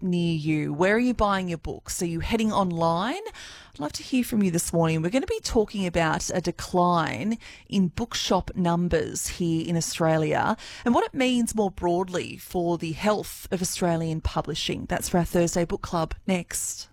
near you? Where are you buying your books? Are you heading online? I'd love to hear from you this morning. We're going to be talking about a decline in bookshop numbers here in Australia and what it means more broadly for the health of Australian publishing. That's for our Thursday Book Club next.